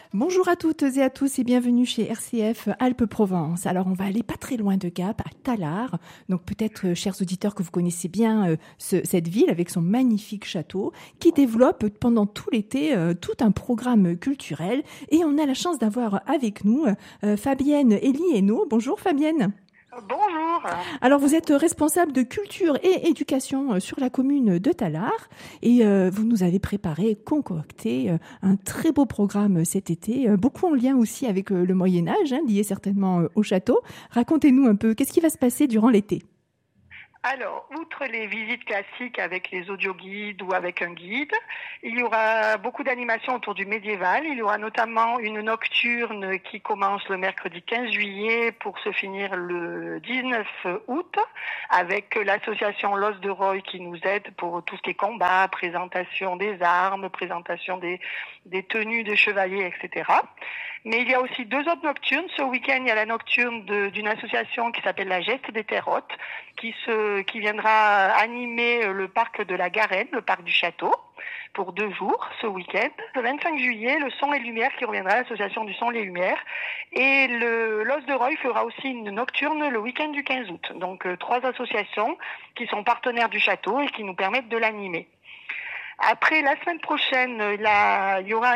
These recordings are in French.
Bonjour à toutes et à tous et bienvenue chez RCF Alpes-Provence. Alors on va aller pas très loin de Gap, à Tallard. Donc peut-être, chers auditeurs, que vous connaissez bien cette ville avec son magnifique château qui développe pendant tout l'été tout un programme culturel. Et on a la chance d'avoir avec nous Fabienne Eliéno. Bonjour Fabienne. Bonjour. Alors vous êtes responsable de culture et éducation sur la commune de Tallard et vous nous avez concocté un très beau programme cet été, beaucoup en lien aussi avec le Moyen-Âge, lié certainement au château. Racontez-nous un peu, qu'est-ce qui va se passer durant l'été ? Alors, outre les visites classiques avec les audioguides ou avec un guide, il y aura beaucoup d'animations autour du médiéval. Il y aura notamment une nocturne qui commence le mercredi 15 juillet pour se finir le 19 août avec l'association L'Os de Roy qui nous aide pour tout ce qui est combat, présentation des armes, présentation des tenues de chevaliers, etc. Mais il y a aussi deux autres nocturnes. Ce week-end, il y a la nocturne d'une association qui s'appelle la Geste des Terrottes, qui viendra animer le parc de la Garenne, le parc du château, pour 2 jours ce week-end. Le 25 juillet, le Son et Lumière qui reviendra à l'association du Son et Lumière. Et l'Os de Roy fera aussi une nocturne le week-end du 15 août. Donc 3 associations qui sont partenaires du château et qui nous permettent de l'animer. Après, la semaine prochaine, il y aura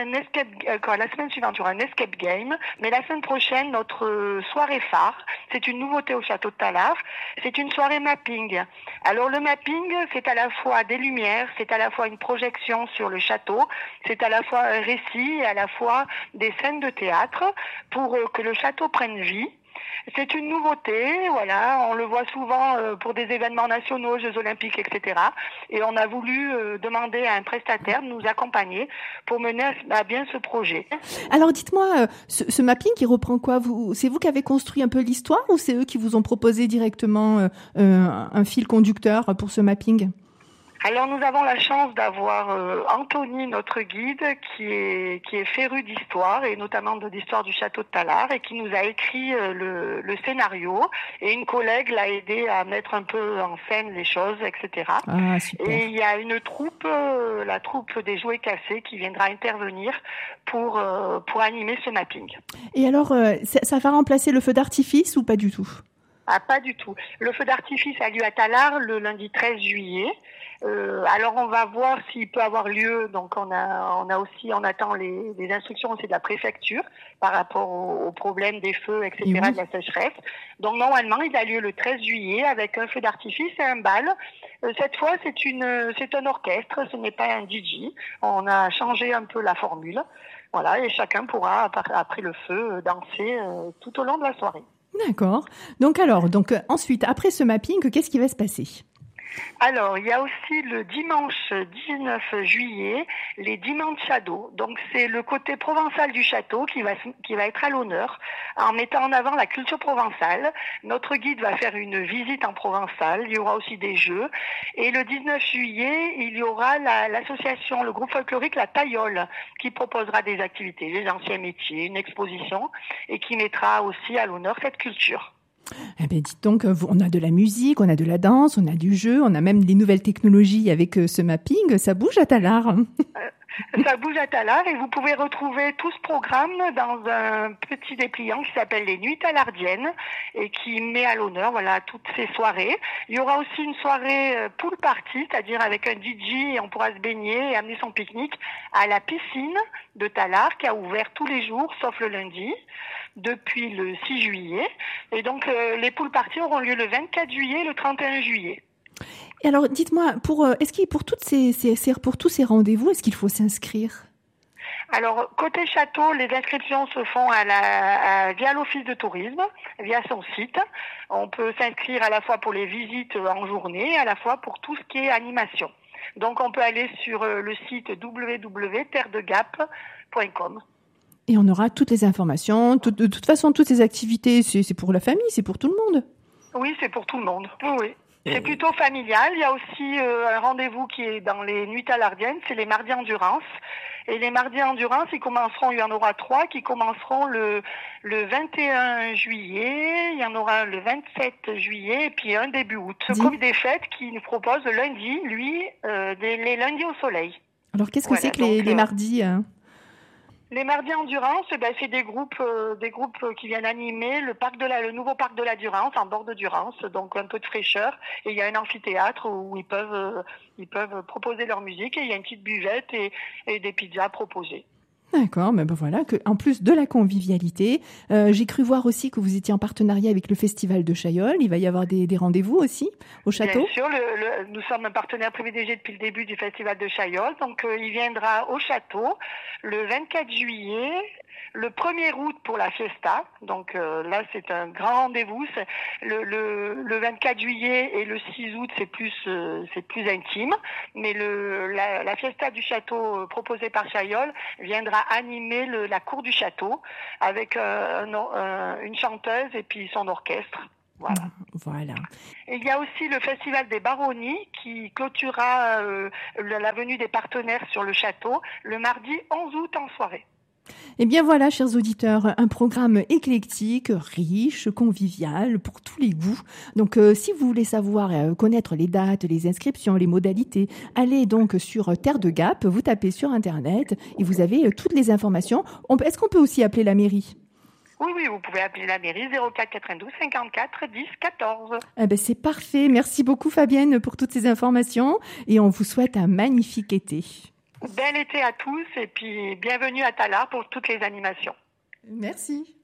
la semaine suivante, il y aura un escape game. Mais la semaine prochaine, notre soirée phare, c'est une nouveauté au château de Tallard. C'est une soirée mapping. Alors, le mapping, c'est à la fois des lumières, c'est à la fois une projection sur le château, c'est à la fois un récit et à la fois des scènes de théâtre pour que le château prenne vie. C'est une nouveauté, voilà, on le voit souvent pour des événements nationaux, Jeux Olympiques, etc. Et on a voulu demander à un prestataire de nous accompagner pour mener à bien ce projet. Alors dites-moi, ce mapping, il reprend quoi ? C'est vous qui avez construit un peu l'histoire ou c'est eux qui vous ont proposé directement un fil conducteur pour ce mapping ? Alors nous avons la chance d'avoir Anthony, notre guide, qui est féru d'histoire et notamment de l'histoire du château de Tallard et qui nous a écrit le scénario et une collègue l'a aidé à mettre un peu en scène les choses, etc. Ah, super. Et il y a une troupe, la troupe des jouets cassés qui viendra intervenir pour animer ce mapping. Et alors, ça va remplacer le feu d'artifice ou pas du tout ? Ah, pas du tout. Le feu d'artifice a lieu à Tallard le lundi 13 juillet. Alors on va voir s'il peut avoir lieu. Donc on attend les instructions aussi de la préfecture par rapport aux problèmes des feux, etc., oui, de la sécheresse. Donc normalement il a lieu le 13 juillet avec un feu d'artifice et un bal. Cette fois c'est un orchestre, ce n'est pas un DJ. On a changé un peu la formule. Voilà, et chacun pourra après le feu danser tout au long de la soirée. D'accord. Donc ensuite, après ce mapping, qu'est-ce qui va se passer ? Alors, il y a aussi le dimanche 19 juillet, les Dimanches Shadow. Donc, c'est le côté provençal du château qui va être à l'honneur en mettant en avant la culture provençale. Notre guide va faire une visite en provençal. Il y aura aussi des jeux. Et le 19 juillet, il y aura l'association, le groupe folklorique La Taillole qui proposera des activités, les anciens métiers, une exposition et qui mettra aussi à l'honneur cette culture. Eh bien, dites donc, on a de la musique, on a de la danse, on a du jeu, on a même des nouvelles technologies avec ce mapping. Ça bouge à Tallard. Ça bouge à Tallard et vous pouvez retrouver tout ce programme dans un petit dépliant qui s'appelle les Nuits tallardiennes et qui met à l'honneur toutes ces soirées. Il y aura aussi une soirée pool party, c'est-à-dire avec un DJ et on pourra se baigner et amener son pique-nique à la piscine de Tallard qui a ouvert tous les jours sauf le lundi depuis le 6 juillet. Et donc les pool parties auront lieu le 24 juillet et le 31 juillet. Et alors, dites-moi, pour tous ces rendez-vous, est-ce qu'il faut s'inscrire ? Alors, côté château, les inscriptions se font via l'office de tourisme, via son site. On peut s'inscrire à la fois pour les visites en journée, à la fois pour tout ce qui est animation. Donc, on peut aller sur le site www.terredegap.com. Et on aura toutes les informations. De toute façon, toutes ces activités, c'est pour la famille, c'est pour tout le monde. Oui, c'est pour tout le monde. Oui. C'est plutôt familial. Il y a aussi un rendez-vous qui est dans les Nuits tallardiennes, c'est les mardis endurance. Et les mardis endurance, il y en aura 3 qui commenceront le 21 juillet, il y en aura le 27 juillet et puis un début août. Ce comité des fêtes qui nous propose le lundi, les lundis au soleil. Alors qu'est-ce que c'est que les mardis Les mardis endurance, c'est des groupes qui viennent animer le nouveau parc de la Durance, en bord de Durance, donc un peu de fraîcheur. Et il y a un amphithéâtre où ils peuvent proposer leur musique et il y a une petite buvette et des pizzas proposées. D'accord, mais ben voilà, que, en plus de la convivialité, j'ai cru voir aussi que vous étiez en partenariat avec le Festival de Chaillol. Il va y avoir des rendez-vous aussi au château. Bien sûr, nous sommes un partenaire privilégié depuis le début du Festival de Chaillol. Donc, il viendra au château le 24 juillet, le 1er août pour la fiesta. Donc là, c'est un grand rendez-vous. Le 24 juillet et le 6 août, c'est plus intime. Mais la fiesta du château proposée par Chaillol viendra animer la cour du château avec une chanteuse et puis son orchestre. Voilà. Et il y a aussi le Festival des Baronnies qui clôturera la venue des partenaires sur le château le mardi 11 août en soirée. Eh bien voilà, chers auditeurs, un programme éclectique, riche, convivial, pour tous les goûts. Donc si vous voulez savoir, connaître les dates, les inscriptions, les modalités, allez donc sur Terre de Gap, vous tapez sur Internet et vous avez toutes les informations. Est-ce qu'on peut aussi appeler la mairie ? Oui, vous pouvez appeler la mairie 04 92 54 10 14. C'est parfait. Merci beaucoup Fabienne pour toutes ces informations et on vous souhaite un magnifique été. Bel été à tous et puis bienvenue à Tallard pour toutes les animations. Merci.